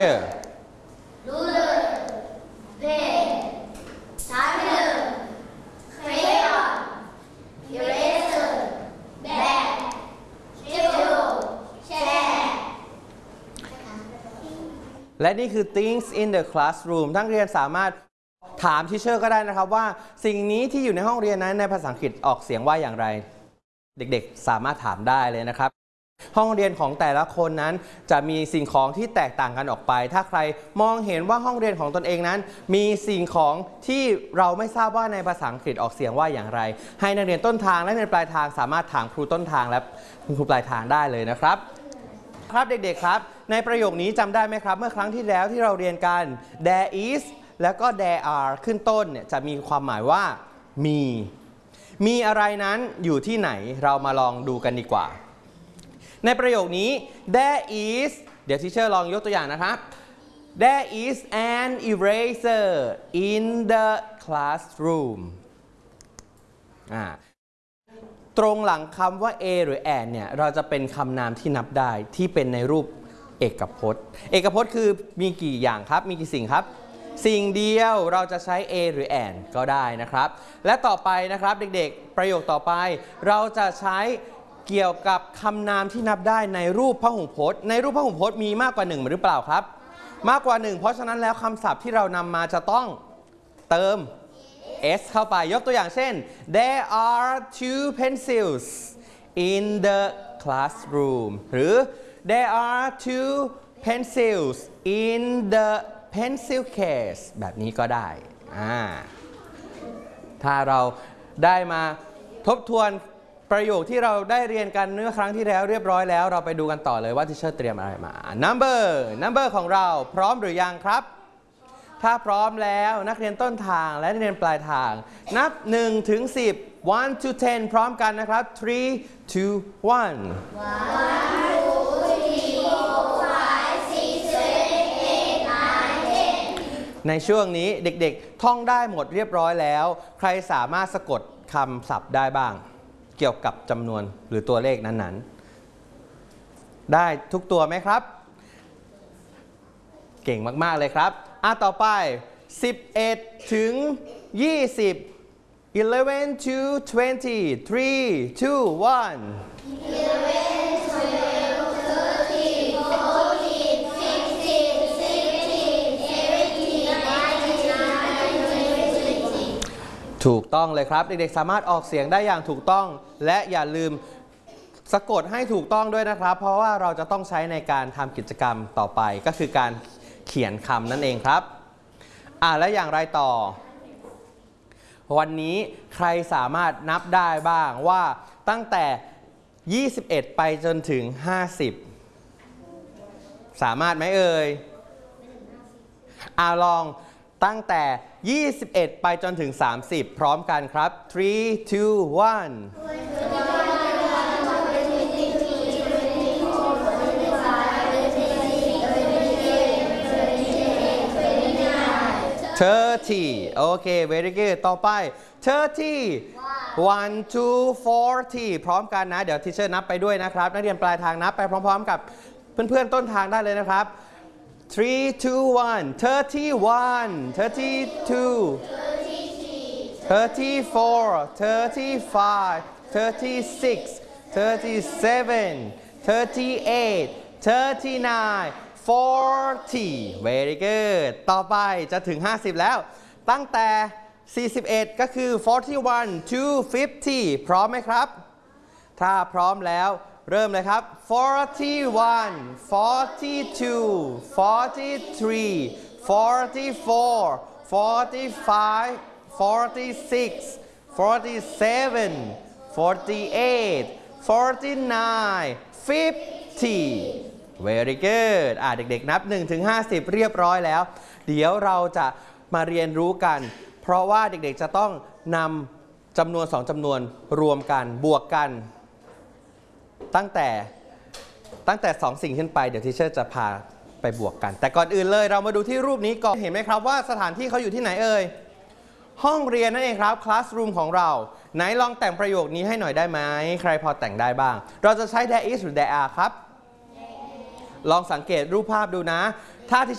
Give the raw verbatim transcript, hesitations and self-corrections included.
ruler, pen, timer, crayon, eraser, bag, table, chair และนี่คือ things in the classroom นักเรียนสามารถถามทีเชอร์ก็ได้นะครับว่าสิ่งนี้ที่อยู่ในห้องเรียนนั้นในภาษาอังกฤษออกเสียงว่าอย่างไรเด็กๆสามารถถามได้เลยนะครับห้องเรียนของแต่ละคนนั้นจะมีสิ่งของที่แตกต่างกันออกไปถ้าใครมองเห็นว่าห้องเรียนของตนเองนั้นมีสิ่งของที่เราไม่ทราบว่าในภาษาอังกฤษออกเสียงว่าอย่างไรให้นักเรียนต้นทางและนักเรียนปลายทางสามารถถามครูต้นทางและคุณครูปลายทางได้เลยนะครับครับเด็กๆครับในประโยคนี้จำได้ไหมครับเมื่อครั้งที่แล้วที่เราเรียนกัน there is แล้วก็ there are ขึ้นต้นเนี่ยจะมีความหมายว่ามีมีอะไรนั้นอยู่ที่ไหนเรามาลองดูกันดีกว่าในประโยคนี้ there is เดี๋ยวทีเชอร์ลองยกตัวอย่างนะครับ there is an eraser in the classroom อ่าตรงหลังคำว่า a หรือ and เนี่ยเราจะเป็นคำนามที่นับได้ที่เป็นในรูปเอกพจน์เอกพจน์คือมีกี่อย่างครับมีกี่สิ่งครับสิ่งเดียวเราจะใช้ a หรือ and ก็ได้นะครับและต่อไปนะครับเด็กๆประโยคต่อไปเราจะใช้เกี่ยวกับคำนามที่นับได้ในรูปพหูพจน์ในรูปพหูพจน์มีมากกว่าหนึ่งหรือเปล่าครับมากกว่าหนึ่งเพราะฉะนั้นแล้วคำศัพท์ที่เรานำมาจะต้องเติม s เข้าไปยกตัวอย่างเช่น there are two pencils in the classroom หรือ there are two pencils in the pencil case แบบนี้ก็ได้อ่าถ้าเราได้มาทบทวนประโยคที่เราได้เรียนกันเมื่อครั้งที่แล้วเรียบร้อยแล้วเราไปดูกันต่อเลยว่าทิเชอร์เตรียมอะไรมา number number ของเราพร้อมหรือยังครับถ้าพร้อมแล้วนักเรียนต้นทางและนักเรียนปลายทางนับหนึ่งถึงสิบ one to ten พร้อมกันนะครับ three two oneในช่วงนี้เด็กๆท่องได้หมดเรียบร้อยแล้วใครสามารถสะกดคำศัพท์ได้บ้างเกี่ยวกับจำนวนหรือตัวเลขนั้นๆได้ทุกตัวไหมครับเก่งมากๆเลยครับอ่ะต่อไปสิบเอ็ดถึงยี่สิบ eleven to twenty three two oneถูกต้องเลยครับเด็กๆสามารถออกเสียงได้อย่างถูกต้องและอย่าลืมสะกดให้ถูกต้องด้วยนะครับเพราะว่าเราจะต้องใช้ในการทำกิจกรรมต่อไปก็คือการเขียนคำนั่นเองครับอ่าและอย่างไรต่อวันนี้ใครสามารถนับได้บ้างว่าตั้งแต่ยี่สิบเอ็ดไปจนถึงห้าสิบสามารถไหมเอ่ยอ่าลองตั้งแต่ยี่สิบเอ็ดไปจนถึงสามสิบพร้อมกันครับ three two one thirty โอเค very good ต่อไป thirty one to forty พร้อมกันนะเดี๋ยวทีเชอร์นับไปด้วยนะครับนักเรียนปลายทางนับไปพร้อมๆกับเพื่อนๆต้นทางได้เลยนะครับthree two one thirty-one thirty-two thirty-four thirty-five thirty-six thirty-seven thirty-eight thirty-nine forty very good ต่อไปจะถึงห้าสิบแล้วตั้งแต่สี่สิบเอ็ดก็คือ forty-one to fifty พร้อมไหมครับถ้าพร้อมแล้วเริ่มเลยครับ forty-one forty-two forty-three forty-four forty-five forty-six forty-seven forty-eight forty-nine fifty very good อ่ะเด็กๆนับหนึ่งถึงห้าสิบเรียบร้อยแล้วเดี๋ยวเราจะมาเรียนรู้กันเพราะว่าเด็กๆจะต้องนำจำนวนสองจำนวนรวมกันบวกกันตั้งแต่ตั้งแต่สองสิ่งขึ้นไปเดี๋ยวทีเชอร์จะพาไปบวกกันแต่ก่อนอื่นเลยเรามาดูที่รูปนี้ก่อนเห็นไหมครับว่าสถานที่เขาอยู่ที่ไหนเอ่ยห้องเรียนนั่นเองครับ classroom ของเราไหนลองแต่งประโยคนี้ให้หน่อยได้ไหมใครพอแต่งได้บ้างเราจะใช้ there is หรือ there are ครับลองสังเกตรูปภาพดูนะถ้าที่